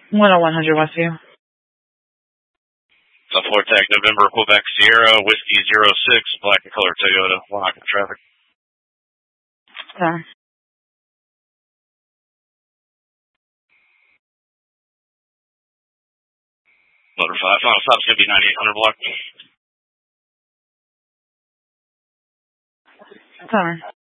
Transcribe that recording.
100 Westview. So Ford Tag November, Quebec Sierra, Whiskey 06, black and color Toyota, blocking traffic. Sorry. Motor 5, final stop's going to be 9800 block. Sorry.